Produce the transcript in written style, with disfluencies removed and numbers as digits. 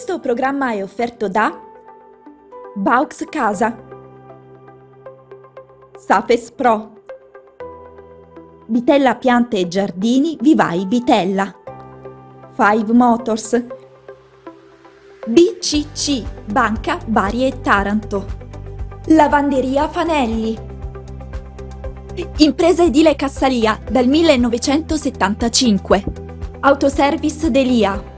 Questo programma è offerto da Baux Casa, Safes Pro, Bitella Piante e Giardini Vivai Bitella, Five Motors, BCC Banca Bari e Taranto, Lavanderia Fanelli, Impresa Edile Cassalia dal 1975, Autoservice Delia.